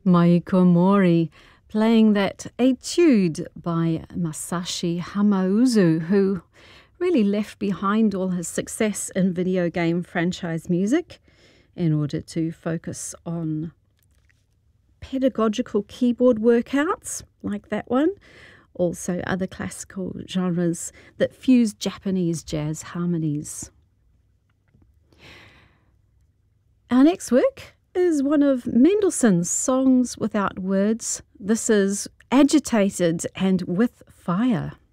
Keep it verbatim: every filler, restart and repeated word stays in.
Maiko Mori, playing that Etude by Masashi Hamauzu, who really left behind all his success in video game franchise music in order to focus on pedagogical keyboard workouts like that one. Also other classical genres that fuse Japanese jazz harmonies. Our next work is one of Mendelssohn's Songs Without Words. This is Agitated and With Fire.